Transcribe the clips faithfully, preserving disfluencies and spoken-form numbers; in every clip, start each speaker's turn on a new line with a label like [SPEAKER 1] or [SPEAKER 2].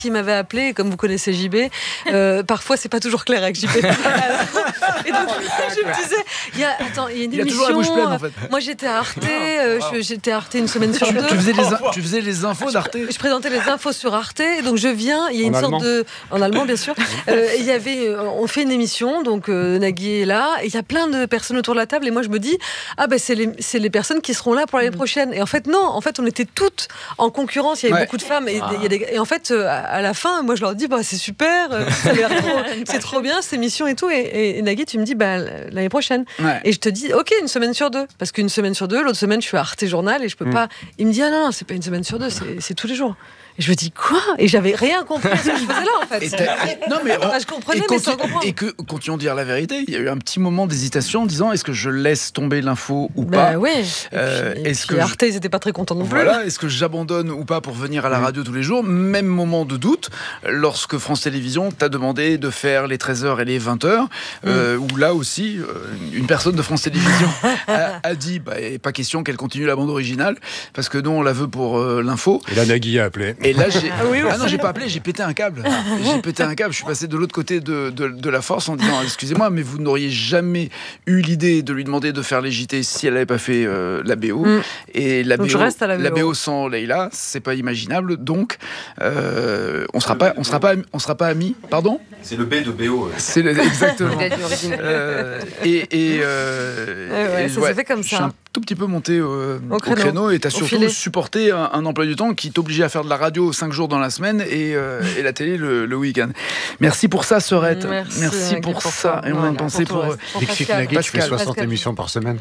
[SPEAKER 1] qui m'avait appelé, comme vous connaissez J B, euh, parfois c'est pas toujours clair avec J B. Et donc je me disais, il y a, attends, il y a une
[SPEAKER 2] il y a
[SPEAKER 1] émission.
[SPEAKER 2] toujours la bouche pleine, en fait.
[SPEAKER 1] Moi j'étais à Arte, euh, je, j'étais à Arte une semaine sur deux.
[SPEAKER 2] Tu faisais les, tu faisais les infos d'Arte.
[SPEAKER 1] Je, je présentais les infos sur Arte, et donc je viens, il y a une
[SPEAKER 3] En
[SPEAKER 1] sorte
[SPEAKER 3] allemand.
[SPEAKER 1] de, en allemand bien sûr. Euh, il y avait, on fait une émission, donc euh, Nagui est là, et il y a plein de personnes autour de la table, et moi je me dis, ah ben c'est les, c'est les personnes qui seront là pour l'année prochaine. Et en fait non, en fait on était toutes en concurrence. Il y avait
[SPEAKER 2] Ouais.
[SPEAKER 1] beaucoup de femmes, et, il y a des, et en fait euh, à la fin, moi je leur dis, bah c'est super, euh, ça a l'air trop, c'est trop bien cette émission et tout. Et, et, et Nagui, tu me dis, bah l'année prochaine.
[SPEAKER 2] Ouais.
[SPEAKER 1] Et je te dis, ok, une semaine sur deux, parce qu'une semaine sur deux, l'autre semaine je suis à Arte Journal et je peux
[SPEAKER 2] Mm.
[SPEAKER 1] pas. Il me dit, ah non, non, c'est pas une semaine sur deux, c'est, c'est tous les jours. Et je me dis, quoi? Et j'avais rien compris à ce que je faisais là en fait.
[SPEAKER 2] Et t'as- et- non mais
[SPEAKER 1] Enfin, je comprenais,
[SPEAKER 2] et,
[SPEAKER 1] mais
[SPEAKER 2] conti-
[SPEAKER 1] sans comprendre.
[SPEAKER 2] et que continuons de dire la vérité, il y a eu un petit moment d'hésitation en disant est-ce que je laisse tomber l'info ou
[SPEAKER 1] Bah
[SPEAKER 2] pas.
[SPEAKER 1] ouais.
[SPEAKER 2] Euh,
[SPEAKER 1] Et puis, et
[SPEAKER 2] est-ce
[SPEAKER 1] puis
[SPEAKER 2] que je-
[SPEAKER 1] Arte, ils étaient pas très contents non plus.
[SPEAKER 2] Voilà, est-ce que j'abandonne ou pas pour venir à la radio tous les jours? Même moment de doute, lorsque France Télévisions t'a demandé de faire les treize heures et les vingt heures, euh, où là aussi, euh, une personne de France Télévisions a, a dit, bah, pas question qu'elle continue la bande originale, parce que nous, on la veut pour euh, l'info.
[SPEAKER 3] Et là, Nagui a appelé.
[SPEAKER 2] Et là, j'ai...
[SPEAKER 1] Ah oui,
[SPEAKER 2] Ah non,
[SPEAKER 1] aussi.
[SPEAKER 2] j'ai pas appelé, j'ai pété un câble. J'ai pété un câble, je suis passé de l'autre côté de, de, de la force en disant, excusez-moi, mais vous n'auriez jamais eu l'idée de lui demander de faire les J T si elle n'avait pas fait euh, la B O.
[SPEAKER 1] Mm.
[SPEAKER 2] Et la
[SPEAKER 1] Donc
[SPEAKER 2] B O,
[SPEAKER 1] je reste à la B O.
[SPEAKER 2] la B O sans Leïla, c'est pas imaginable. Donc, euh, on sera pas, on sera pas, on sera pas amis. Pardon?
[SPEAKER 4] C'est le B de B O.
[SPEAKER 2] C'est le- exactement.
[SPEAKER 1] Il a dit original.
[SPEAKER 2] Euh, et et, euh,
[SPEAKER 1] Ouais, ouais,
[SPEAKER 2] et
[SPEAKER 1] ça s'est fait comme
[SPEAKER 2] je suis
[SPEAKER 1] ça.
[SPEAKER 2] un tout petit peu monté euh,
[SPEAKER 1] Au
[SPEAKER 2] au
[SPEAKER 1] créneau.
[SPEAKER 2] créneau, et t'as
[SPEAKER 1] Au
[SPEAKER 2] surtout
[SPEAKER 1] filet.
[SPEAKER 2] supporté un, un emploi du temps qui t'obligeait à faire de la radio cinq jours dans la semaine et, euh, et la télé le, le week-end. Merci pour ça, Sorette.
[SPEAKER 1] Merci,
[SPEAKER 2] Merci
[SPEAKER 1] Nagui,
[SPEAKER 2] pour,
[SPEAKER 1] pour
[SPEAKER 2] ça.
[SPEAKER 1] ça.
[SPEAKER 2] Et on a
[SPEAKER 1] Voilà,
[SPEAKER 2] pensé
[SPEAKER 1] pour tout
[SPEAKER 2] pour.
[SPEAKER 1] le reste. Pour
[SPEAKER 3] Dixit
[SPEAKER 1] Pascal.
[SPEAKER 3] Nagui, tu fais
[SPEAKER 2] Pascal.
[SPEAKER 3] soixante
[SPEAKER 1] Pascal.
[SPEAKER 3] émissions par semaine.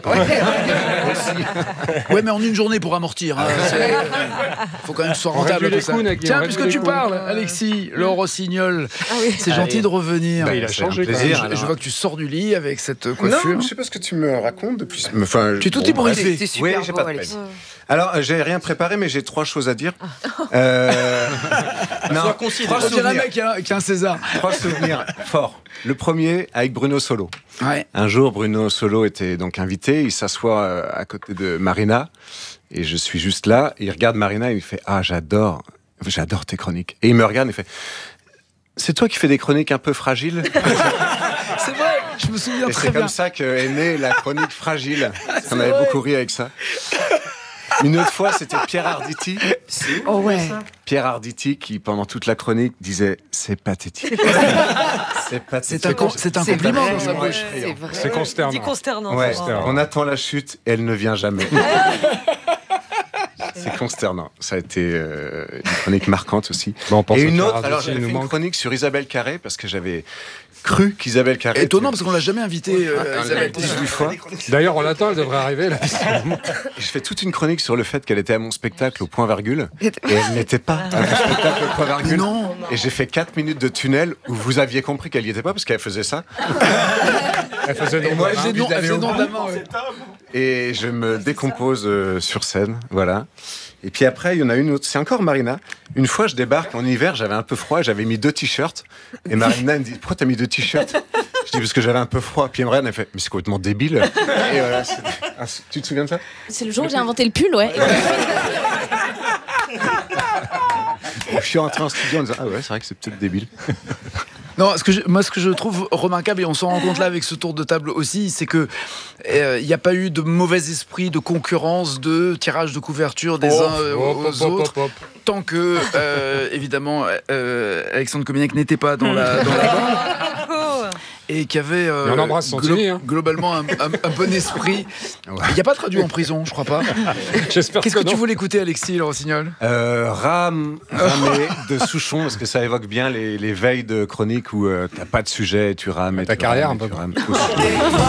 [SPEAKER 2] Ouais, mais en une journée pour amortir. Hein. C'est- Faut quand même que ce soit
[SPEAKER 3] On
[SPEAKER 2] rentable
[SPEAKER 3] réduit
[SPEAKER 2] tout
[SPEAKER 3] les
[SPEAKER 2] ça.
[SPEAKER 3] coûts, Nagui, on
[SPEAKER 2] Tiens,
[SPEAKER 3] réduit
[SPEAKER 2] puisque
[SPEAKER 3] les
[SPEAKER 2] tu
[SPEAKER 3] coûts.
[SPEAKER 2] parles, Alexis, le rossignol,
[SPEAKER 1] Ah oui.
[SPEAKER 2] c'est gentil
[SPEAKER 4] Allez.
[SPEAKER 2] de revenir.
[SPEAKER 3] Bah, il a
[SPEAKER 4] C'est
[SPEAKER 3] changé.
[SPEAKER 4] un
[SPEAKER 3] quand même.
[SPEAKER 4] plaisir.
[SPEAKER 2] je,
[SPEAKER 4] alors.
[SPEAKER 2] je vois que tu sors du lit avec cette coiffure.
[SPEAKER 4] Non, je sais pas ce que tu me racontes depuis. Enfin,
[SPEAKER 2] Tu es tout
[SPEAKER 4] bon,
[SPEAKER 2] ébouriffé.
[SPEAKER 4] bref.
[SPEAKER 5] T'es super
[SPEAKER 4] Oui, j'ai
[SPEAKER 5] beau,
[SPEAKER 4] pas de
[SPEAKER 5] Alex.
[SPEAKER 4] peine. Alors, euh, j'ai rien préparé, mais j'ai trois choses à dire. Euh... non,
[SPEAKER 2] Sois
[SPEAKER 4] concis,
[SPEAKER 2] On
[SPEAKER 4] trois
[SPEAKER 2] dirait un
[SPEAKER 4] souvenirs.
[SPEAKER 2] mec qui a, qui a un César.
[SPEAKER 4] Trois souvenirs forts. Le premier avec Bruno Solo.
[SPEAKER 2] Ouais.
[SPEAKER 4] Un jour, Bruno Solo était donc invité. Il s'assoit euh, à côté de Marina. Et je suis juste là. Il regarde Marina et il fait « Ah, j'adore, j'adore tes chroniques. » Et il me regarde et fait « C'est toi qui fais des chroniques un peu fragiles ?»
[SPEAKER 2] C'est vrai, je me souviens
[SPEAKER 4] Et
[SPEAKER 2] très
[SPEAKER 4] c'est
[SPEAKER 2] bien.
[SPEAKER 4] comme ça qu'est née la chronique fragile. On avait beaucoup ri avec ça. Une autre fois, c'était Pierre Arditi.
[SPEAKER 5] Oh ouais.
[SPEAKER 4] Pierre Arditi qui, pendant toute la chronique, disait « C'est pathétique. » C'est pathétique.
[SPEAKER 2] C'est un, com- c'est un
[SPEAKER 5] C'est
[SPEAKER 2] compliment
[SPEAKER 5] vrai,
[SPEAKER 2] dans sa
[SPEAKER 5] ouais,
[SPEAKER 2] bouche.
[SPEAKER 5] c'est vrai.
[SPEAKER 3] C'est
[SPEAKER 1] Dit
[SPEAKER 3] consternant.
[SPEAKER 1] consternant.
[SPEAKER 4] Ouais,
[SPEAKER 1] ça.
[SPEAKER 3] consternant.
[SPEAKER 4] on attend la chute et elle ne vient jamais. C'est consternant. Ça a été euh, une chronique marquante aussi.
[SPEAKER 3] Bon, on pense
[SPEAKER 4] Et
[SPEAKER 3] à
[SPEAKER 4] une
[SPEAKER 3] Pierre
[SPEAKER 4] autre,
[SPEAKER 3] Arditi,
[SPEAKER 4] alors
[SPEAKER 3] il
[SPEAKER 4] j'avais
[SPEAKER 3] nous
[SPEAKER 4] fait une
[SPEAKER 3] manque.
[SPEAKER 4] chronique sur Isabelle Carré parce que j'avais cru qu'Isabelle Carré...
[SPEAKER 2] Étonnant
[SPEAKER 4] était-
[SPEAKER 2] parce qu'on l'a jamais invité. euh, Isabelle.
[SPEAKER 4] dix-huit fois.
[SPEAKER 3] D'ailleurs, on l'attend, elle devrait arriver. Là.
[SPEAKER 4] Et je fais toute une chronique sur le fait qu'elle était à mon spectacle au point virgule et elle n'était pas à mon spectacle au point virgule.
[SPEAKER 2] Non.
[SPEAKER 4] Et j'ai fait quatre minutes de tunnel où vous aviez compris qu'elle n'y était pas parce qu'elle faisait ça.
[SPEAKER 3] Elle faisait
[SPEAKER 4] Et moi,
[SPEAKER 3] nombre,
[SPEAKER 2] Elle faisait
[SPEAKER 3] hein.
[SPEAKER 2] non- elle faisait non d'amant, ouais.
[SPEAKER 4] Et je me décompose euh, sur scène, voilà. Et puis après, il y en a une autre, c'est encore Marina. Une fois, je débarque en hiver, j'avais un peu froid, j'avais mis deux t-shirts. Et Marina me dit, pourquoi t'as mis deux t-shirts? Je dis, parce que j'avais un peu froid. Puis elle me regarde, elle fait, mais c'est complètement débile. Et voilà, c'est- ah, tu te souviens de ça?
[SPEAKER 6] C'est le jour où j'ai inventé le pull, ouais.
[SPEAKER 4] Je suis rentré en studio en disant, ah ouais, c'est vrai que c'est peut-être débile.
[SPEAKER 2] Non, ce que je- moi, ce que je trouve remarquable, et on s'en rend compte là avec ce tour de table aussi, c'est que il n'y a pas eu de mauvais esprit, de concurrence, de tirage de couverture des
[SPEAKER 3] Oh,
[SPEAKER 2] uns euh,
[SPEAKER 3] hop,
[SPEAKER 2] aux
[SPEAKER 3] hop, hop,
[SPEAKER 2] autres,
[SPEAKER 3] hop, hop.
[SPEAKER 2] tant que, euh, évidemment, euh, Alexandre Cominac n'était pas dans la, dans la bande,
[SPEAKER 1] Coco.
[SPEAKER 2] et qu'il y avait euh,
[SPEAKER 3] Et on embrasse Santini, hein.
[SPEAKER 2] globalement un, un- un bon esprit. Il n'y a pas traduit en prison, je crois pas.
[SPEAKER 3] J'espère
[SPEAKER 2] Qu'est-ce
[SPEAKER 3] que
[SPEAKER 2] que tu
[SPEAKER 3] non.
[SPEAKER 2] voulais écouter, Alexis Le Rossignol?
[SPEAKER 4] Euh, Ram, ramé de Souchon, parce que ça évoque bien les, les veilles de chronique où euh, t'as pas de sujet, tu rames. et
[SPEAKER 3] Ta
[SPEAKER 4] tu
[SPEAKER 3] carrière,
[SPEAKER 4] rames,
[SPEAKER 3] un
[SPEAKER 4] et
[SPEAKER 3] peu.
[SPEAKER 4] tu rames.